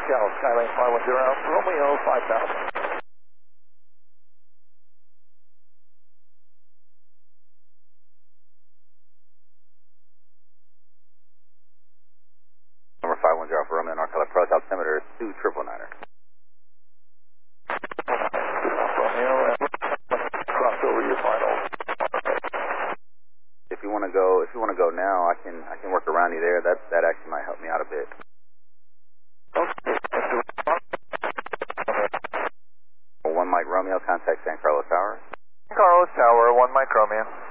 Seattle, Skylane 510, Romeo 5000. Number 510 for Romeo, North Approach, altimeter 2999er. Romeo, cross over your final. If you want to go now, I can work around you there. That actually might help me out a bit. Okay. 1 Mike Romeo, contact San Carlos Tower. San Carlos Tower, 1 Mike Romeo.